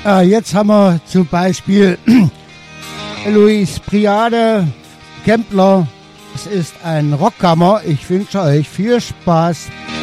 Jetzt haben wir zum Beispiel Luis Priade, Kempler. Es ist ein Rockhammer. Ich wünsche euch viel Spaß.